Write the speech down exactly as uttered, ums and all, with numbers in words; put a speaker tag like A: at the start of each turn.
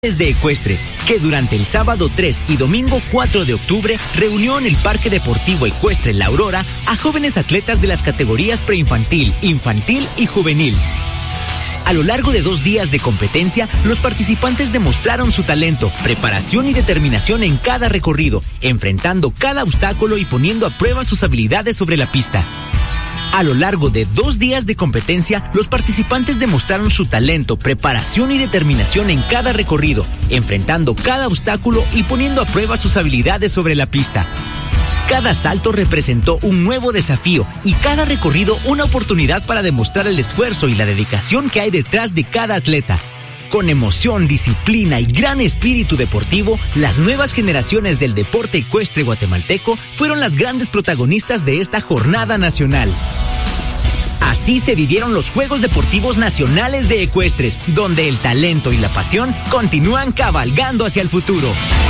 A: de Ecuestres, que durante el sábado tres y domingo cuatro de octubre reunió en el Parque Deportivo Ecuestre La Aurora a jóvenes atletas de las categorías preinfantil, infantil y juvenil. A lo largo de dos días de competencia, los participantes demostraron su talento, preparación y determinación en cada recorrido, enfrentando cada obstáculo y poniendo a prueba sus habilidades sobre la pista. A lo largo de dos días de competencia, los participantes demostraron su talento, preparación y determinación en cada recorrido, enfrentando cada obstáculo y poniendo a prueba sus habilidades sobre la pista. Cada salto representó un nuevo desafío y cada recorrido una oportunidad para demostrar el esfuerzo y la dedicación que hay detrás de cada atleta. Con emoción, disciplina y gran espíritu deportivo, las nuevas generaciones del deporte ecuestre guatemalteco fueron las grandes protagonistas de esta jornada nacional. Así se vivieron los Juegos Deportivos Nacionales de Ecuestres, donde el talento y la pasión continúan cabalgando hacia el futuro.